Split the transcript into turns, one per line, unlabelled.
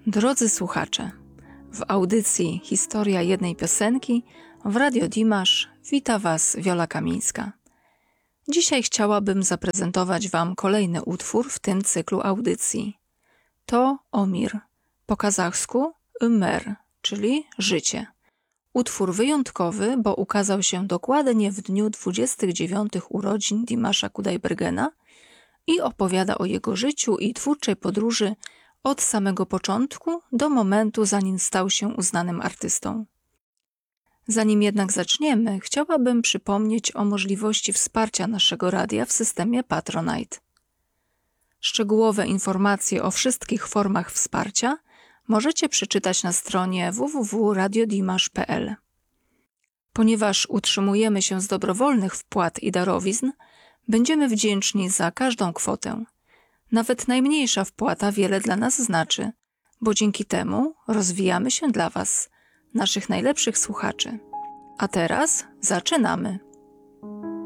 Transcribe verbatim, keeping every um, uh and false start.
Drodzy słuchacze, w audycji Historia jednej piosenki w Radio Dimash wita Was Wiola Kamińska. Dzisiaj chciałabym zaprezentować Wam kolejny utwór w tym cyklu audycji. To Omir, po kazachsku Ömer, czyli życie. Utwór wyjątkowy, bo ukazał się dokładnie w dniu dwudziestych dziewiątych urodzin Dimasha Kudaibergena i opowiada o jego życiu i twórczej podróży od samego początku do momentu, zanim stał się uznanym artystą. Zanim jednak zaczniemy, chciałabym przypomnieć o możliwości wsparcia naszego radia w systemie Patronite. Szczegółowe informacje o wszystkich formach wsparcia możecie przeczytać na stronie w w w kropka radiodimash kropka p l. Ponieważ utrzymujemy się z dobrowolnych wpłat i darowizn, będziemy wdzięczni za każdą kwotę. Nawet najmniejsza wpłata wiele dla nas znaczy, bo dzięki temu rozwijamy się dla Was, naszych najlepszych słuchaczy. A teraz zaczynamy!